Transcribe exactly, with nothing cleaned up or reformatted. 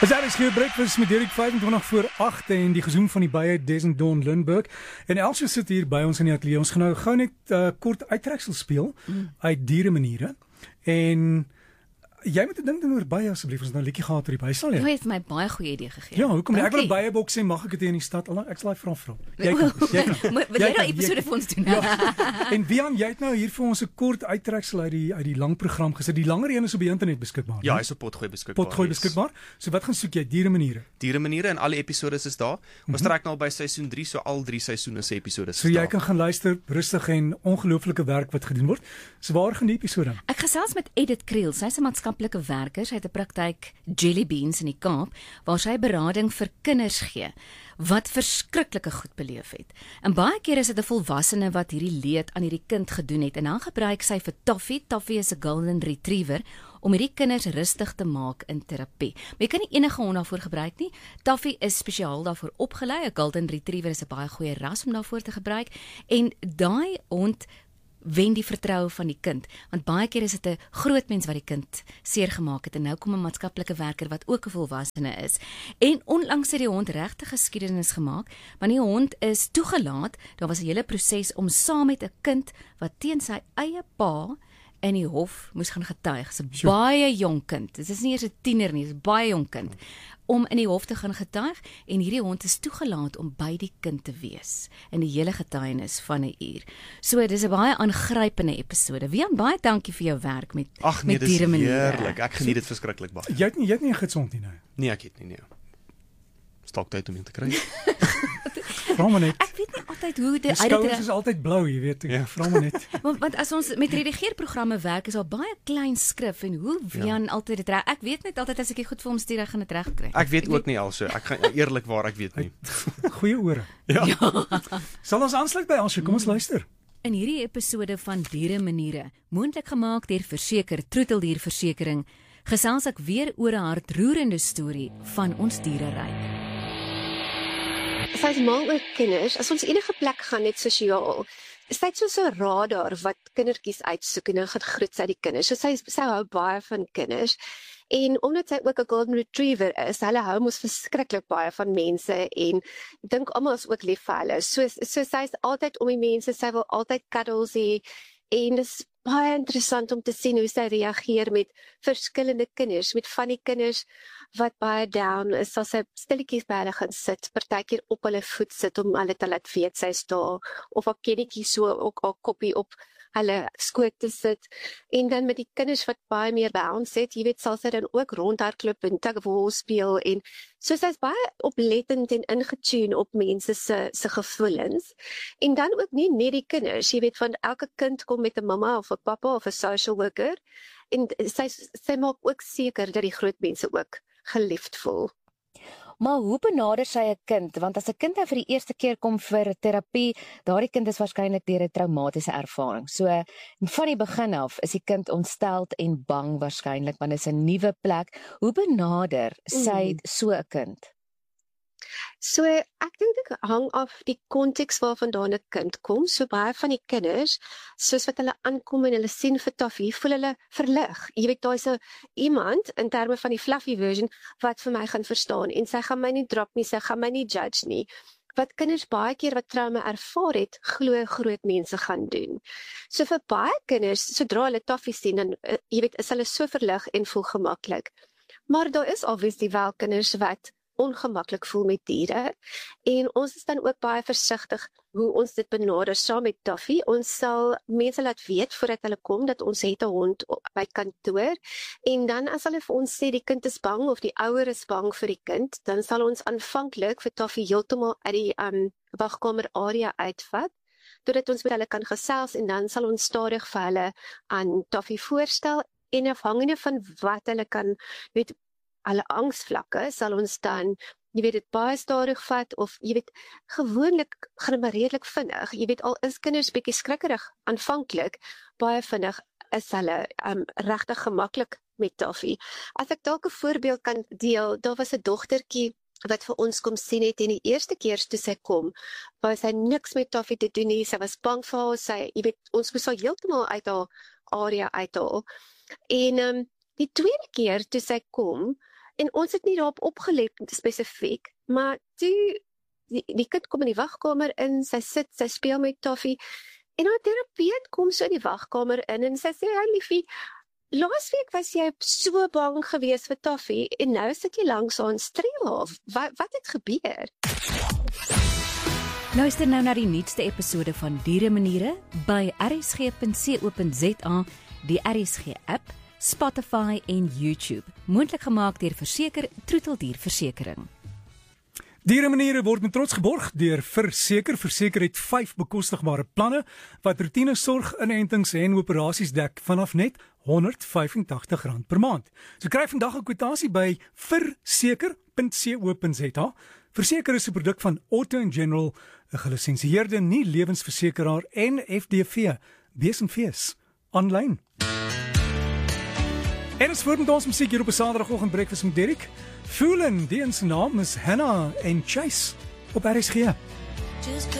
Is daar is hier breakfast met Derek vyfentwintig voor agt en die gezoem van die baie Des en Don Lindbergh. En Elsje sit hier by ons in die ateljee. Ons gaan nou gou net uh, kort uittreksel speel mm. uit dieremaniere. En jy moet 'n ding doen oor baie asseblief, ons nou 'n liedjie gehad oor die baie sal jy. Jy het my baie goeie idee gegee. Ja, hoekom nie? Ek wil 'n baie boks sê, mag ek dit hier in die stad? Ek sal daai vra vra. Jy kan. Jy kan. Wil jy daai episode vir ons doen? Ja. En Wian, jy het nou hier vir ons 'n kort uittreksel uit die uit die lang program gesit. Die langer een is op die internet beskikbaar. Ja, hy's op Potgooi beskikbaar. Potgooi beskikbaar. So wat gaan soek jy? Dieremaniere. Dieremaniere en alle episode is daar. Ons Mhm. trek nou al by seisoen drie, so al drie seisoene se episode So jy kan gaan luister, rustig en ongelooflike werk wat gedoen word. So waar gaan die episode? Ek gesels met Edith Kriel, sy's 'n maatskaplike werker, sy het 'n praktyk Jelly Beans in die Kaap waar sy berading vir kinders gee wat verskriklike goed beleef het. En baie keer is dit 'n volwassene wat hierdie leed aan hierdie kind gedoen het en dan gebruik sy vir Toffee. Toffee is 'n golden retriever om hierdie kinders rustig te maak in terapie. Maar jy kan nie enige hond daarvoor gebruik nie. Toffee is spesiaal daarvoor opgelei. 'n Golden retriever is 'n baie goeie ras om daarvoor te gebruik en daai hond wen die vertroue van die kind, want baie keer is dit 'n groot mens wat die kind seer gemaak het en nou kom 'n maatskaplike werker wat ook 'n volwassene is. En onlangs het die hond regte geskiedenis gemaak, want die hond is toegelaat. Daar was 'n hele proses om saam met 'n kind wat teen sy eie pa in die hof moes gaan getuig. Dis 'n Sure. baie jong kind. Dit is nie eers 'n tiener nie, dis 'n baie jong kind om in die hof te gaan getuig en hierdie hond is toegelaat om by die kind te wees in die hele getuienis van 'n uur. So dis 'n baie aangrypende episode. Wian, baie dankie vir jou werk met Ag nee, met dis dieremaniere. heerlik. Ek geniet dit verskriklik baie. Jy het nie jy het nie 'n gidshond nie nou. Nee, ek het nie nee. Stalk tyd om hom te kry. Vra maar net. Ek weet nie altyd hoe Die dit skouers is altyd blou, jy weet. Ja. Vra maar net. want, want as ons met redigeerprogramme werk is daar baie klein skrif en hoe Wian ja. altyd dit reg. Ek weet net altyd as ek dit goed vir hom stuur, ek gaan dit reg kry. Ek weet ook nie also. Ek gaan eerlikwaar, ek weet nie. Goeie ore. Ja. Sal ons aansluit by Elsje? Kom ons luister. In hierdie episode van Dieremaniere, moontlik gemaak deur Verseker Troeteldierversekering, gesels ek weer oor 'n hartroerende storie van ons diereryk. Sy's mal oor kinders. As ons enige plek gaan net sosiaal, is sy soos 'n radar wat kindertjies uitsoek en dan gaan groet sy die kinders. So sy sy hou baie van kinders. En omdat sy ook 'n golden retriever is, hulle hou mos verskriklik baie van mense en ek dink almal is ook lief vir hulle. So so sy's altyd om die mense, sy wil altyd cuddles hê en dit is baie interessant om te sien hoe sy reageer met verskillende kinders, met van die kinders wat baie down is, as sy stilletjies by hulle gaan sit, partykeer op hulle voet sit om hulle te laat weet sy's daar, of haar kindertjie so ook haar koppie op hulle skoot te sit, en dan met die kinders wat baie meer bounce het, jy weet, sal sy dan ook rondhardloop en tug of war speel, en so sy's baie oplettend en ingetune op mense se se gevoelens, en dan ook nie net die kinders, jy weet, van elke kind kom met 'n mamma of 'n pappa of 'n social worker, en sy sy maak ook seker dat die groot mense ook geliefd voel. Maar hoe benader sy 'n kind? Want as 'n kind nou vir die eerste keer kom vir terapie, daardie kind is waarskynlik deur 'n traumatiese ervaring. So van die begin af is die kind ontsteld en bang waarskynlik, want dit is 'n nuwe plek. Hoe benader sy Mm. so 'n kind? So ek dink dit hang af die konteks waarvandaan 'n kind kom. So baie van die kinders, soos wat hulle aankom en hulle sien vir Toffee, voel hulle verlig. Jy weet, daar's 'n iemand in terme van die fluffy version wat vir my gaan verstaan en sy gaan my nie drop nie, sy gaan my nie judge nie. Wat kinders baie keer wat trauma ervaar het, glo groot mense gaan doen. So vir baie kinders, sodra hulle Toffee sien, dan uh, jy weet, is hulle so verlig en voel gemaklik. Maar daar is obviously wel kinders wat ongemaklik voel met diere, en ons is dan ook baie versigtig hoe ons dit benader saam met Toffee. Ons sal mense laat weet voordat hulle kom dat ons het 'n hond by kantoor, en dan as hulle vir ons sê die kind is bang of die ouer is bang vir die kind, dan sal ons aanvanklik vir Toffee heeltemal uit die um, wagkamer area uitvat, totdat ons met hulle kan gesels, en dan sal ons stadig vir hulle aan Toffee voorstel, en afhangende van wat hulle kan, weet, alle angsvlakke, sal ons dan, jy weet, dit baie stadig vat, of jy weet, gewoonlik gaan dit maar redelik vinnig. Jy weet, al is kinders bietjie skrikkerig aanvanklik, baie vinnig is hulle um, regtig gemaklik met Toffee. As ek dalk 'n voorbeeld kan deel, daar was 'n dogtertjie wat vir ons kom sien het, en die eerste keer toe sy kom, was sy niks met Toffee te doen nie, sy was bang vir haar, sy, jy weet, ons moes haar heeltemal uit haar area uithaal. En um, die tweede keer toe sy kom, En ons het nie daarop opgelet spesifiek, maar toe die, die kind kom in die wagkamer in, sy sit, sy speel met Toffee, en haar terapeut kom so in die wagkamer in en sy sê, "Hey liefie, laasweek was jy so bang geweest vir Toffee en nou sit jy langs haar en streel haar. Wat wat het gebeur?" Luister nou na die nuutste episode van Dieremaniere by r s g punt co punt z a, die R S G app, Spotify en YouTube. Moontlik gemaak deur Verseker Troeteldierversekering. Dieremaniere word met trots geborg deur Verseker. Verseker het vyf bekostigbare planne wat roetine sorg, inentings en operasies dek vanaf net honderd vyf en agtig rand per maand. So kry vandag 'n kwotasie by verseker punt co punt z a. Verseker is 'n produk van Auto and General, 'n gelisensieerde nie lewensversekeraar en F D V, Bees en Vees, aanlyn. En ons voort met ons musiek hier op 'n Saterdagoggend breakfast met Derek. Voelen, die in sy naam is Hannah en Chase op R S G.